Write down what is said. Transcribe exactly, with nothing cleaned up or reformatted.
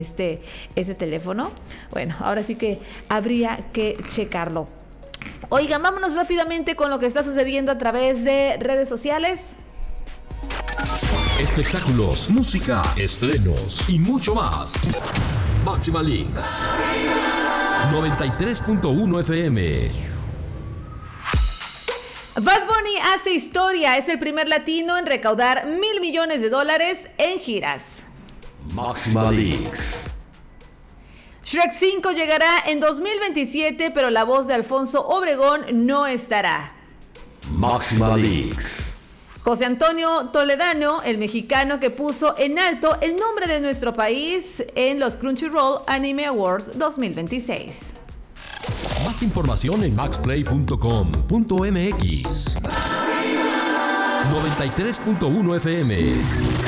este ese teléfono. Bueno, ahora sí que habría que checarlo. Oigan, vámonos rápidamente con lo que está sucediendo a través de redes sociales. Espectáculos, música, estrenos y mucho más. Máxima Leaks noventa y tres punto uno F M. Bad Bunny hace historia, es el primer latino en recaudar mil millones de dólares en giras. Máxima Leaks. Shrek cinco llegará en dos mil veintisiete, pero la voz de Alfonso Obregón no estará. Máxima Leaks. José Antonio Toledano, el mexicano que puso en alto el nombre de nuestro país en los Crunchyroll Anime Awards dos mil veintiséis. Más información en max play punto com punto m x. noventa y tres punto uno F M.